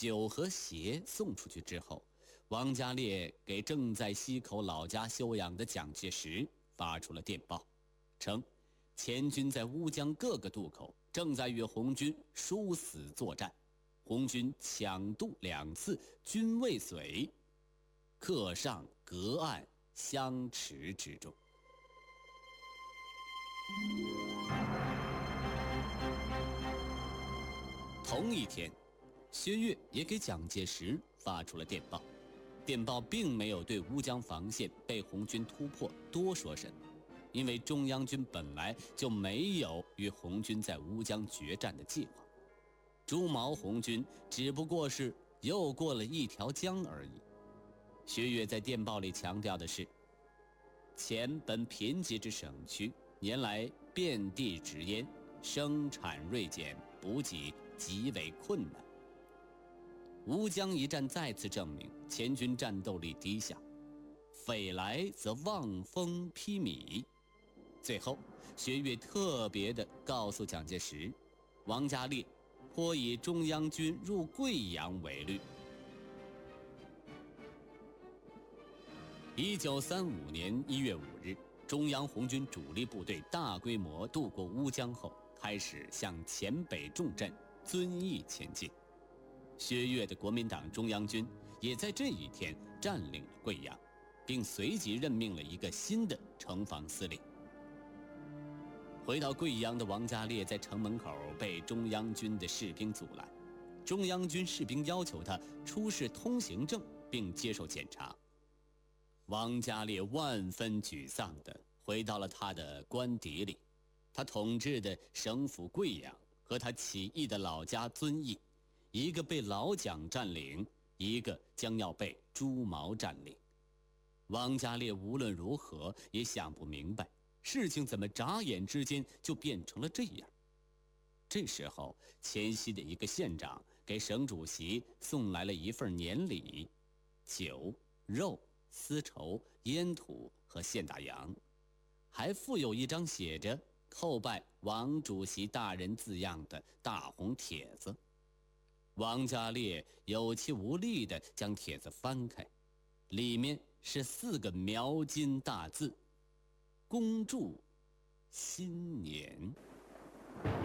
酒和鞋送出去之后，王家烈给正在西口老家休养的蒋介石发出了电报，称前军在乌江各个渡口正在与红军殊死作战，红军抢渡2次均未遂，客上隔岸相持之中。同一天，薛岳也给蒋介石发出了电报，电报并没有对乌江防线被红军突破多说什么，因为中央军本来就没有与红军在乌江决战的计划，朱毛红军只不过是又过了一条江而已。薛岳在电报里强调的是，前本贫瘠之省区，年来遍地纸烟，生产锐减，补给极为困难。乌江一战再次证明前军战斗力低下，匪来则望风披靡。最后，薛岳特别地告诉蒋介石，王家烈颇以中央军入贵阳为虑。1935年1月5日，中央红军主力部队大规模渡过乌江后，开始向黔北重镇遵义前进。薛岳的国民党中央军也在这一天占领了贵阳，并随即任命了一个新的城防司令。回到贵阳的王家烈在城门口被中央军的士兵阻拦，中央军士兵要求他出示通行证并接受检查。王家烈万分沮丧地回到了他的官邸里，他统治的省府贵阳和他起义的老家遵义，一个被老蒋占领，一个将要被朱毛占领。王家烈无论如何也想不明白，事情怎么眨眼之间就变成了这样。这时候，黔西的一个县长给省主席送来了一份年礼，酒、肉、丝绸、烟土和现大洋，还附有一张写着“叩拜王主席大人”字样的大红帖子。王家烈有气无力地将帖子翻开，里面是4个描金大字：恭祝新年。